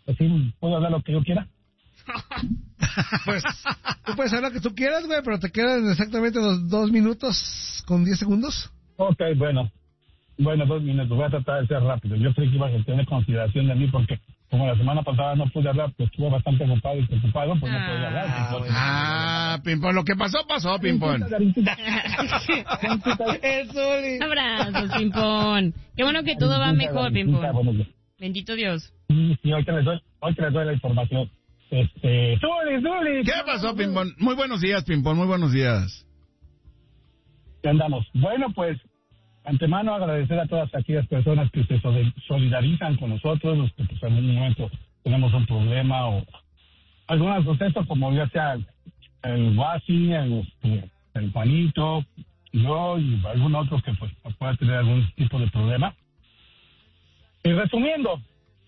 Así puedo hablar lo que yo quiera. Pues, tú puedes hablar lo que tú quieras, güey, pero te quedan exactamente 2 minutos con 10 segundos. Ok, bueno, 2 minutos, voy a tratar de ser rápido. Yo creí que ibas a tener consideración de mí porque como la semana pasada no pude hablar, pues estuve bastante ocupado y preocupado, pues no podía hablar. Pimpón, lo que pasó, Pimpón. Abrazos, Pimpón. Qué bueno que todo va mejor, Pimpón. Bendito Dios. Sí, hoy te les doy la información. Zuli. ¿Qué pasó, Pimpón? Muy buenos días, Pimpón, muy buenos días. ¿Qué andamos? Bueno, pues, antemano agradecer a todas aquellas personas que se solidarizan con nosotros, los que pues, en algún momento tenemos un problema o algunos procesos, como ya sea el Guasi, el Juanito, yo y algún otro que pues pueda tener algún tipo de problema. Y resumiendo,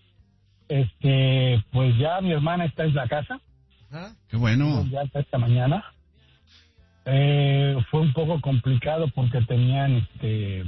pues ya mi hermana está en la casa. Qué bueno. Ya hasta esta mañana. Fue un poco complicado porque tenían 3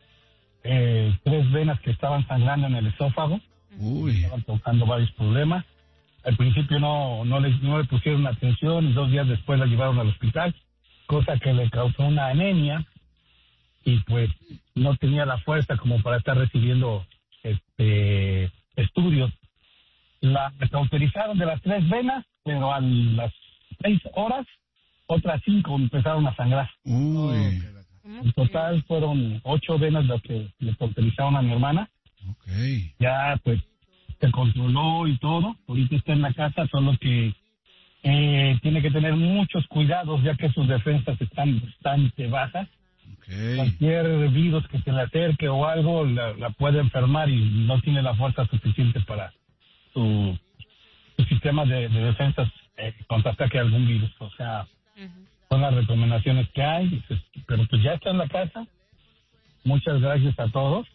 venas que estaban sangrando en el esófago. Estaban causando varios problemas. Al principio no le pusieron atención y 2 días después la llevaron al hospital, cosa que le causó una anemia y pues no tenía la fuerza como para estar recibiendo estudios. La cauterizaron de las 3 venas, pero a las 6 horas otras 5 empezaron a sangrar. En total fueron 8 venas las que le cauterizaron a mi hermana. Ya pues se controló y todo. Ahorita está en la casa, solo que tiene que tener muchos cuidados ya que sus defensas están bastante bajas. Cualquier virus que se le acerque o algo la puede enfermar y no tiene la fuerza suficiente para su sistema de defensas contraataque a algún virus. O sea, son las recomendaciones que hay, pero pues ya está en la casa. Muchas gracias a todos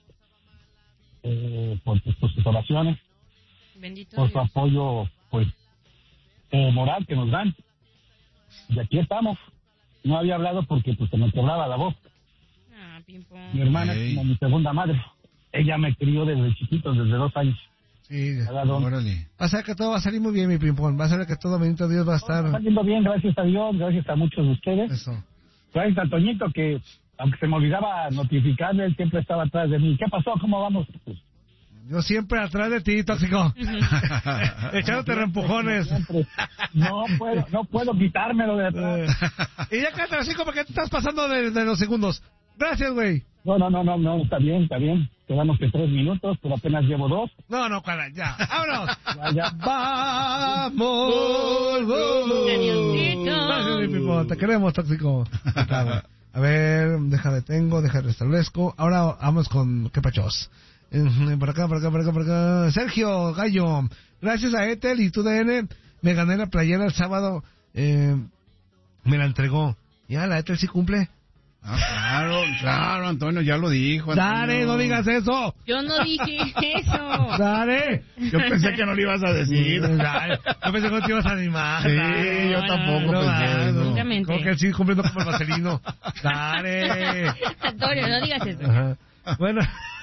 por sus oraciones. Bendito por Dios. su apoyo pues moral que nos dan. Y aquí estamos. No había hablado porque pues se me quebraba la voz. Pimpón. Mi hermana es como mi segunda madre. Ella me crió desde chiquito, desde 2 años. Sí, órale. Vas a ver que todo va a salir muy bien, mi Pimpón. Vas a ver que todo, bendito Dios, va a estar... Está saliendo bien, gracias a Dios, gracias a muchos de ustedes. Eso. Gracias a Toñito, que aunque se me olvidaba notificarle, él siempre estaba atrás de mí. ¿Qué pasó? ¿Cómo vamos? Pues, yo siempre atrás de ti, tóxico. Echándote reempujones. No puedo quitármelo de atrás. Y ya cántalo así como que te estás pasando de los segundos. Gracias, güey. No, está bien. Quedamos que 3 minutos, pero apenas llevo 2. No, cuadra, ya. ¡Vámonos! ¡Vamos! Gracias, mi Pipo. Te queremos, tóxico. A ver, deja restablezco. Ahora vamos con ¿qué pachos? Por acá. Sergio Gallo, gracias a Etel y TUDN me gané la playera el sábado. Me la entregó. Ya, la Etel sí cumple. Claro, Antonio, ya lo dijo. Antonio. Dale, no digas eso. Yo no dije eso. Dale. Yo pensé que no lo ibas a decir. Yo pensé que no te ibas a animar. Sí, dale. Yo tampoco pensé eso. Como que él sigue cumpliendo como el vaselino. Dale. Antonio, no digas eso. Ajá. Bueno.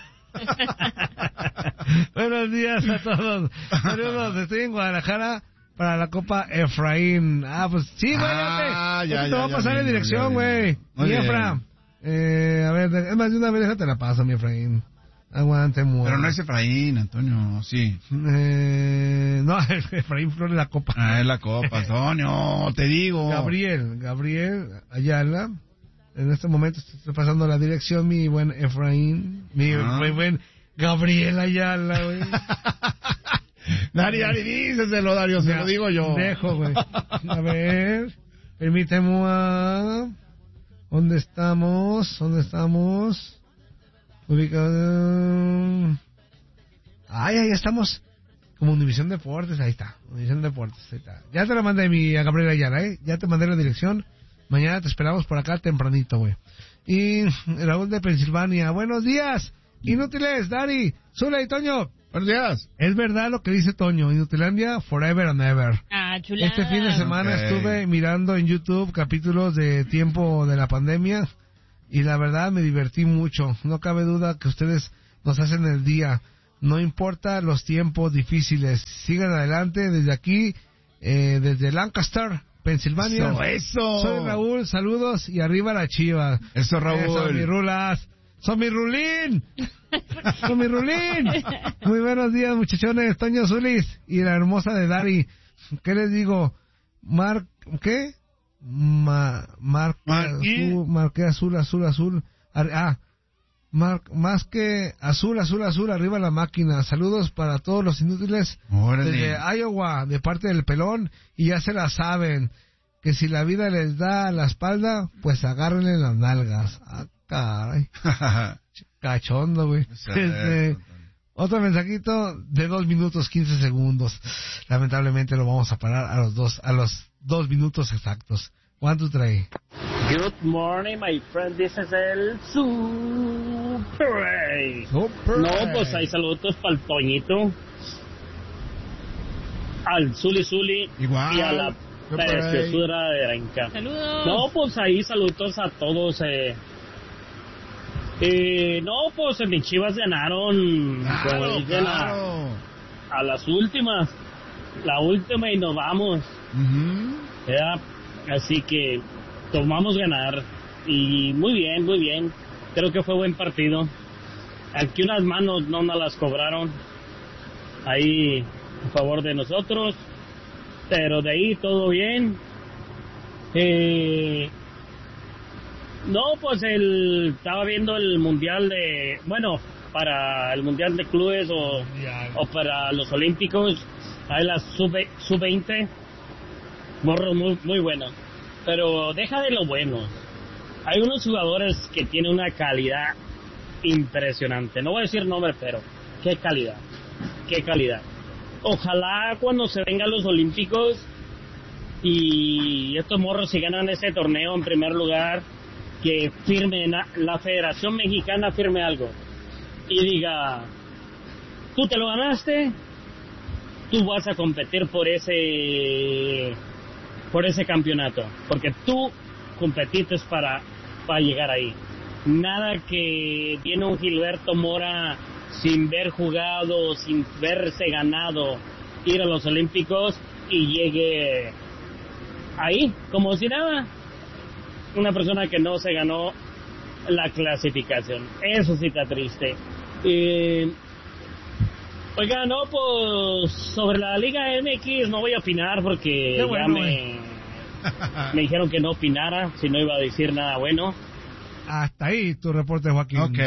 Buenos días a todos. Saludos, estoy en Guadalajara para la Copa Efraín. Pues sí, güey, ya te voy a pasar en dirección, güey. Mi Efra. A ver, es más de una vez déjate la paso, mi Efraín. Aguante, mujer. Pero no es Efraín, Antonio, sí. No, Efraín Flores la Copa. Es la Copa, Antonio, te digo. Gabriel Ayala. En este momento estoy pasando la dirección, mi buen Efraín. Mi buen Gabriel Ayala, güey. Dari, díceselo, Dario, se lo digo yo. Dejo, güey. A ver, permíteme. ¿Dónde estamos? Ubicado. Ahí estamos. Como Univisión Deportes, ahí está. Ya te la mandé a Gabriel Ayala, Ya te mandé la dirección. Mañana te esperamos por acá tempranito, güey. Y Raúl de Pensilvania, buenos días. Inútiles, Dari, Zula y Toño. Buenos días. Es verdad lo que dice Toño, Inutilandia forever and ever. Chulada. Este fin de semana estuve mirando en YouTube capítulos de tiempo de la pandemia y la verdad me divertí mucho. No cabe duda que ustedes nos hacen el día. No importa los tiempos difíciles, sigan adelante desde aquí, desde Lancaster, Pensilvania. Eso. Soy Raúl, saludos y arriba la Chiva. Eso, Raúl. Eso, mis rulas. ¡Son mi rulín! ¡Son mi rulín! Muy buenos días, muchachones. Toño Zulis y la hermosa de Dari. ¿Qué les digo? ¿Qué? Marqué azul. Más que azul, arriba la máquina. Saludos para todos los inútiles. Órale. Desde Iowa, de parte del pelón. Y ya se la saben, que si la vida les da la espalda, pues agárrenle las nalgas. Ah, caray. Cachondo, güey. Otro mensajito de 2 minutos 15 segundos. Lamentablemente lo vamos a parar a los 2 minutos exactos. ¿Cuánto trae? Good morning, my friend. This is el Super. No, pues hay saludos para el Toñito, al Zuli igual, y a la preciosura de Renca. Saludos. No, pues ahí saludos a todos. No, pues mis Chivas ganaron. Claro. A las últimas. La última y nos vamos. ¿Verdad? Así que tomamos ganar. Y muy bien. Creo que fue buen partido. Aquí unas manos no nos las cobraron. Ahí a favor de nosotros. Pero de ahí todo bien. No, pues estaba viendo el mundial para el mundial de clubes o para los olímpicos, hay las sub-20, morros muy buenos, pero deja de lo bueno, hay unos jugadores que tienen una calidad impresionante, no voy a decir nombre, pero qué calidad, ojalá cuando se vengan los olímpicos y estos morros si ganan ese torneo en primer lugar, que firme la Federación Mexicana, firme algo y diga, tú te lo ganaste, tú vas a competir por ese campeonato, porque tú competiste para llegar ahí. Nada que viene un Gilberto Mora sin ver jugado, sin verse ganado, ir a los Olímpicos y llegue ahí como si nada. Una persona que no se ganó la clasificación. Eso sí está triste. Oiga, no, pues sobre la Liga MX no voy a opinar porque bueno, ya me dijeron que no opinara, si no iba a decir nada bueno. Hasta ahí tu reporte, Joaquín. Ok.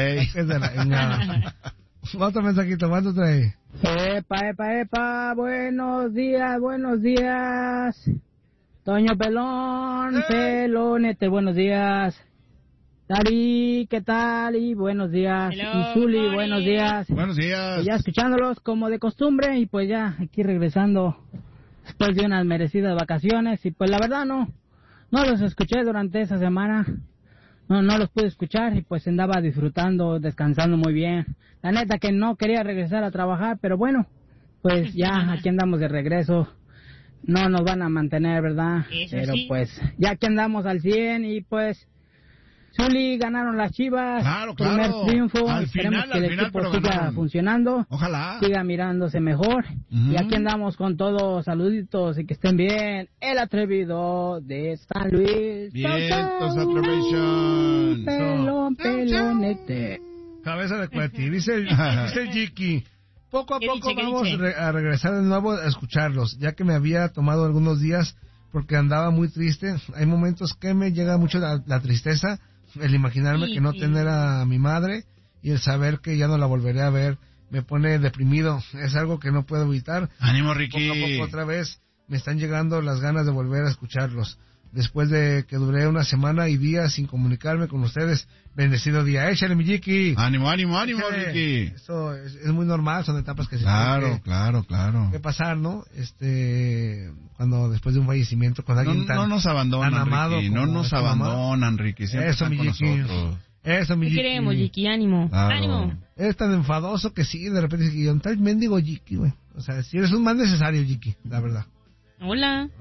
Otro mensajito, ¿cuánto trae? Epa, buenos días. Toño Pelón, Pelonete, buenos días. Dari, ¿qué tal? Y buenos días. Hello, y Zuli, Mari. buenos días. Buenos días. Y ya escuchándolos como de costumbre y pues ya aquí regresando después de unas merecidas vacaciones y pues la verdad no los escuché durante esa semana. No los pude escuchar y pues andaba disfrutando, descansando muy bien. La neta que no quería regresar a trabajar, pero bueno, pues ya aquí andamos de regreso. No nos van a mantener, ¿verdad? Eso pero sí. pues ya que andamos al 100 y pues Zuli, ganaron las Chivas. Claro. Primer triunfo. Al Esperemos final, que el equipo pero siga ganaron. funcionando. Ojalá. Siga mirándose mejor. Y aquí andamos con todos. Saluditos y que estén bien. El atrevido de San Luis. Vientos Atrevision. Pelonete. Cabeza de cueti. Dice el Jiki. Poco a ¿Qué poco dice? vamos a regresar de nuevo a escucharlos, ya que me había tomado algunos días porque andaba muy triste. Hay momentos que me llega mucho la tristeza, el imaginarme Sí, que no sí. tener a mi madre y el saber que ya no la volveré a ver me pone deprimido. Es algo que no puedo evitar. Ánimo, Ricky. Poco a poco otra vez me están llegando las ganas de volver a escucharlos. Después de que duré una semana y días sin comunicarme con ustedes, bendecido día. Échale, mi Jiki. Ánimo, Échale. Ricky. Eso es muy normal, son etapas que se Claro. tienen que pasar, ¿no? Cuando después de un fallecimiento con alguien No nos abandonan, tan amado Ricky. como No nos tu mamá. abandonan, Ricky. Siempre Eso, están mi con Jiki. nosotros. Eso, mi ¿Qué Jiki. queremos, Jiki? Ánimo. Claro. Ánimo. Eres tan enfadoso que sí, de repente dice que yo, tal mendigo Jiki, güey. O sea, si eres un más necesario, Jiki, la verdad. Hola.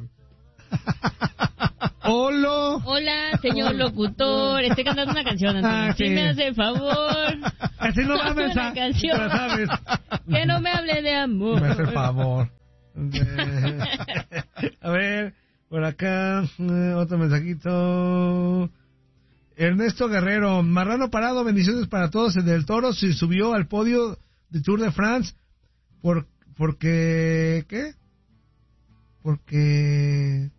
Hola, señor locutor. Estoy cantando una canción, Antonio. Ah, Sí, sí. me hace el favor. Así no mames, Una canción. pero sabes. Que no me hable de amor. Me hace el favor. A ver, por acá, otro mensajito. Ernesto Guerrero, Marrano Parado, bendiciones para todos. El del Toro se subió al podio de Tour de France porque ¿qué? Porque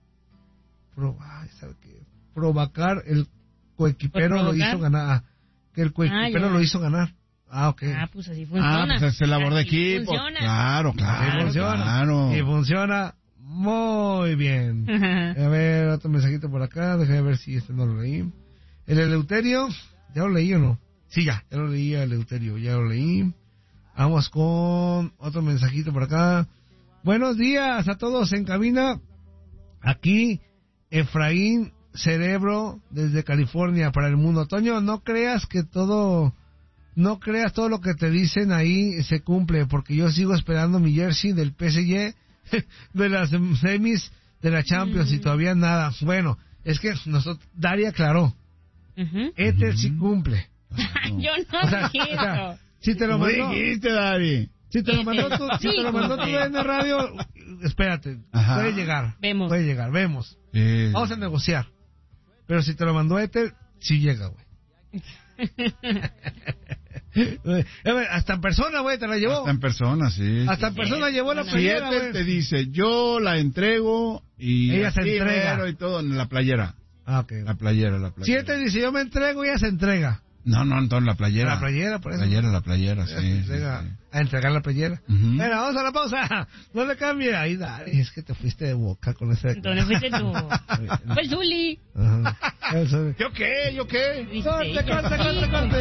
¿sabe qué? Provocar el coequipero lo hizo ganar. Que el coequipero lo hizo ganar. Ok. Pues así funciona. Pues es el labor de equipo. Funciona. Claro. Y funciona muy bien. A ver, otro mensajito por acá. Déjame ver si este no lo leí. El Eleuterio, ¿ya lo leí o no? Sí, ya lo leí, el Eleuterio, ya lo leí. Vamos con otro mensajito por acá. Buenos días a todos en cabina. Aquí, Efraín Cerebro, desde California, para el mundo. Toño, no creas todo lo que te dicen ahí se cumple, porque yo sigo esperando mi jersey del PSG de las semis de la Champions y todavía nada. Bueno, es que Daria aclaró. Éter sí cumple. Yo no dije eso. Si te lo mandó, dijiste, Dari. Si te lo mandó tu en radio, espérate, puede llegar. Vemos. Vamos a negociar. Pero si te lo mandó Éter, sí llega, güey. Hasta en persona, güey, te la llevó. Hasta en persona, sí. Hasta en persona llevó la playera, güey. Si Éter te dice, yo la entrego y ella se entrega y todo en la playera. Ok. La playera. Si Éter dice, yo me entrego, ella se entrega. No, entonces la playera. La playera, por eso. La playera, sí. A entregar la playera. Bueno, vamos a la pausa. No le cambie. Ahí, Dari, es que te fuiste de boca con ese. ¿Dónde fuiste tú? Fue Zuli. Ajá. ¿Yo qué? Corte.